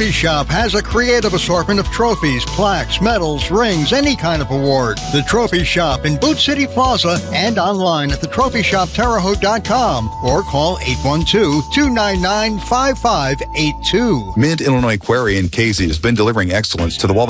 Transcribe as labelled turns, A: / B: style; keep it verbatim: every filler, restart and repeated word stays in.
A: Trophy Shop has a creative assortment of trophies, plaques, medals, rings, any kind of award. The Trophy Shop in Boot City Plaza and online at the trophy shop terre haute dot com or call eight one two, two nine nine, five five eight two.
B: Mid-Illinois Quarry in Casey has been delivering excellence to the Wall